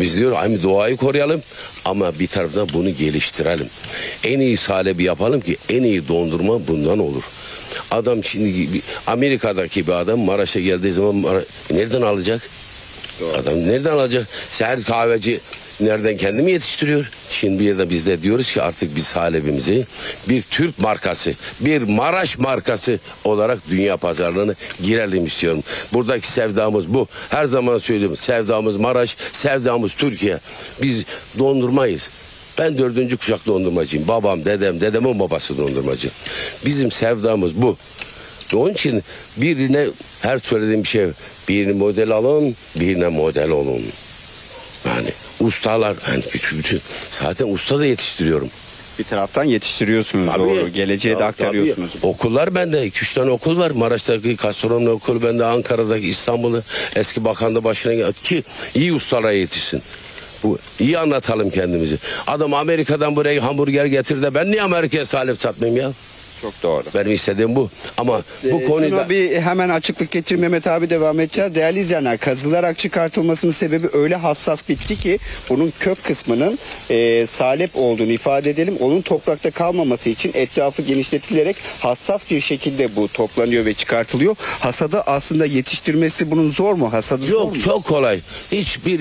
Biz diyor hem doğayı koruyalım ama bir taraftan bunu geliştirelim. En iyi salebi yapalım ki en iyi dondurma bundan olur. Adam şimdi Amerika'daki bir adam Maraş'a geldiği zaman nereden alacak? Doğru. Adam nereden alacak? Her kahveci nereden kendimi yetiştiriyor? Şimdi bir de biz de diyoruz ki artık biz salebimizi bir Türk markası, bir Maraş markası olarak dünya pazarlarına girelim istiyorum. Buradaki sevdamız bu. Her zaman söylüyorum. Sevdamız Maraş, sevdamız Türkiye. Biz dondurmayız. Ben 4. kuşak dondurmacıyım. Babam, dedemin babası dondurmacı. Bizim sevdamız bu. Onun için birine her söylediğim bir şey, birini model alın, birine model olun. Yani ustalar, yani bütün zaten usta da yetiştiriyorum. Bir taraftan yetiştiriyorsunuz, Tabii, doğru. Geleceğe de aktarıyorsunuz. Tabii. Okullar bende. 2-3 tane okul var. Maraş'taki gastronomi okulu bende, Ankara'daki, İstanbul'u eski bakan da başına geldi ki iyi ustalara yetişsin. Bu iyi anlatalım kendimizi. Adam Amerika'dan buraya hamburger getirdi de ben niye Amerika'ya salep satmayayım ya? Çok doğru. Benim istediğim bu. Ama bu konuda Şuna bir hemen açıklık getir Mehmet abi, devam edeceğiz. Değerli izleyenler, kazılarak çıkartılmasının sebebi öyle hassas bitki ki bunun kök kısmının salep olduğunu ifade edelim. Onun toprakta kalmaması için etrafı genişletilerek hassas bir şekilde bu toplanıyor ve çıkartılıyor. Hasadı aslında yetiştirmesi bunun zor mu? Hasadı zor mu? yok, çok kolay. Hiçbir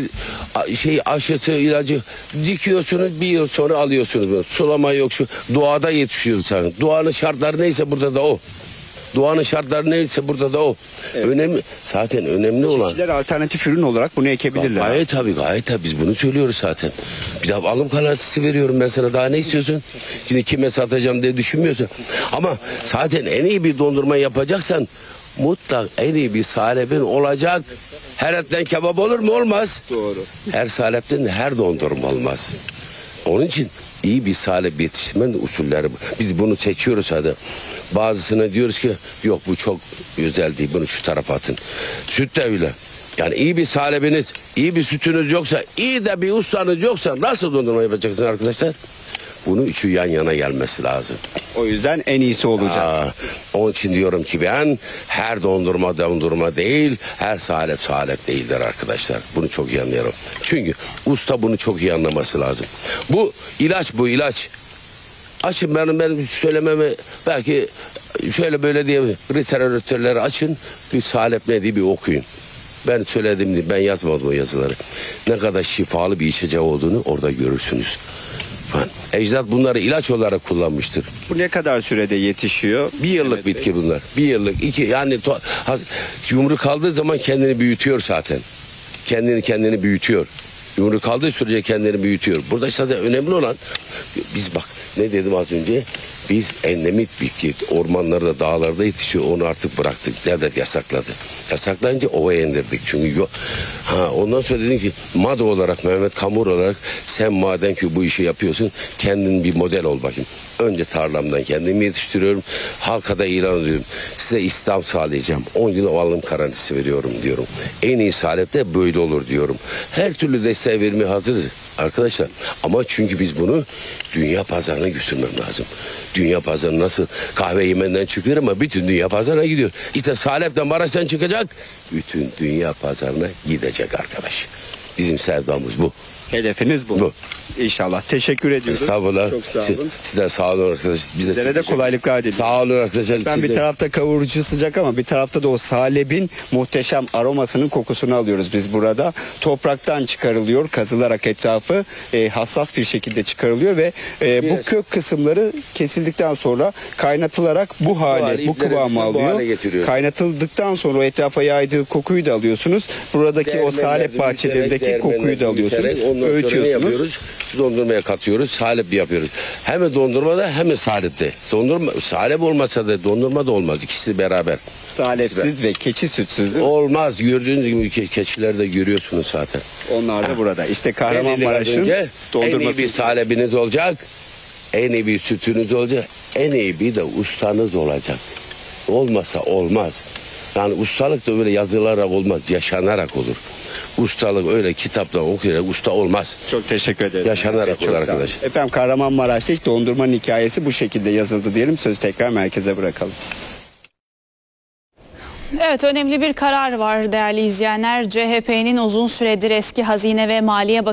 aşısı, ilacı dikiyorsunuz, bir yıl sonra alıyorsunuz bunu. Sulama yok, şu doğada yetişiyor zaten. Doğanın şartları neyse burada da o. Doğanın şartları neyse burada da o. Evet. Önemli, zaten önemli olan. Çiftçiler alternatif ürün olarak bunu ekebilirler. Gayet tabii biz bunu söylüyoruz zaten. Bir daha alım garantisi veriyorum ben sana, daha ne istiyorsun? Şimdi kime satacağım diye düşünmüyorsun. Ama zaten en iyi bir dondurma yapacaksan mutlak en iyi bir salepin olacak. Her etten kebap olur mu? Olmaz. Doğru. Her salepten de her dondurma olmaz. Onun için iyi bir salep yetiştirmenin usulleri. Biz bunu seçiyoruz hadi. Bazısına diyoruz ki yok bu çok güzel değil, bunu şu tarafa atın. Süt de öyle. Yani iyi bir salepiniz, iyi bir sütünüz yoksa, iyi de bir ustanız yoksa nasıl dondurma yapacaksın arkadaşlar? Bunu üçü yan yana gelmesi lazım. O yüzden en iyisi olacak. Onun için diyorum ki ben her dondurma değil, her salep değildir arkadaşlar. Bunu çok iyi anlıyorum. Çünkü usta bunu çok iyi anlaması lazım. Bu ilaç. Açın benim söylememi belki şöyle böyle diye literatürleri açın. Bir salep ne diye bir okuyun. Ben söyledim diye ben yazmadım o yazıları. Ne kadar şifalı bir içecek olduğunu orada görürsünüz. Ecdat bunları ilaç olarak kullanmıştır. Bu ne kadar sürede yetişiyor? Bir yıllık bitki bunlar. Bir yıllık, iki yani yumru kaldığı zaman kendini büyütüyor zaten. Kendini büyütüyor. Yumru kaldığı sürece kendini büyütüyor. Burada zaten önemli olan biz bak ne dedim az önce, biz endemik bitki ormanlarda, dağlarda yetişiyor, onu artık bıraktık, devlet yasakladı. Yasaklayınca ovaya indirdik çünkü ondan sonra dedim ki MAD olarak, Mehmet Kamur olarak sen madem ki bu işi yapıyorsun kendin bir model ol bakayım. Önce tarlamdan kendimi yetiştiriyorum, halka da ilan ediyorum, size istihdam sağlayacağım, 10 yıl alım garantisi veriyorum diyorum. En iyi salep de böyle olur diyorum. Her türlü desteği vermeye hazırız arkadaşlar. Ama çünkü biz bunu dünya pazarına götürmem lazım. Dünya pazarı nasıl kahve yemenden çıkıyor ama bütün dünya pazarına gidiyor. İşte salep de Maraş'tan çıkacak, bütün dünya pazarına gidecek arkadaş. Bizim sevdamız bu. Hedefiniz bu. İnşallah. Teşekkür ediyoruz. Estağfurullah. Çok sağ olun. Sizden sağ olun arkadaşlar. Sizlere de kolaylıklar diliyorum. Sağ olun arkadaşlar. Ben bir tarafta kavurucu sıcak ama bir tarafta da o salebin muhteşem aromasının kokusunu alıyoruz biz burada. Topraktan çıkarılıyor, kazılarak etrafı hassas bir şekilde çıkarılıyor ve bu kök kısımları kesildikten sonra kaynatılarak bu kıvamı alıyor. Kaynatıldıktan sonra o etrafa yaydığı kokuyu da alıyorsunuz. Buradaki o salep bahçelerindeki kokuyu da alıyorsunuz. Öğütüyorsunuz. Dondurmaya katıyoruz, salep yapıyoruz. Hem dondurmada hem salepte. Salep olmasa da dondurma da olmaz. İkisi beraber. Salepsiz ve keçi sütsüz değil mi? Olmaz. Gördüğünüz gibi keçileri de görüyorsunuz zaten. Onlar da burada. İşte Kahramanmaraş'ın dondurması. En iyi bir salepiniz olacak. En iyi bir sütünüz olacak. En iyi bir de ustanız olacak. Olmasa olmaz. Yani ustalık da öyle yazılarak olmaz. Yaşanarak olur. Ustalık öyle kitaptan okuyarak usta olmaz. Çok teşekkür ederim. Yaşanarak olur arkadaş. Efendim Kahramanmaraş'ta hiç dondurmanın hikayesi bu şekilde yazıldı diyelim. Sözü tekrar merkeze bırakalım. Evet, önemli bir karar var değerli izleyenler. CHP'nin uzun süredir eski Hazine ve Maliye Bakanı